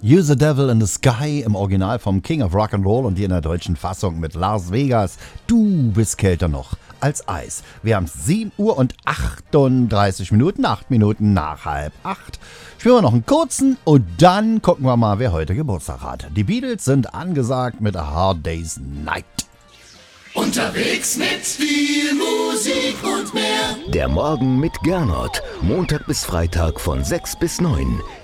You the Devil in the Sky im Original vom King of Rock'n'Roll und hier in der deutschen Fassung mit Las Vegas. Du bist kälter noch als Eis. Wir haben 7 Uhr und 38 Minuten, 8 Minuten nach 7:30. Spielen wir noch einen kurzen und dann gucken wir mal, wer heute Geburtstag hat. Die Beatles sind angesagt mit A Hard Day's Night. Unterwegs mit viel Musik und mehr. Der Morgen mit Gernot. Montag bis Freitag von 6 bis 9.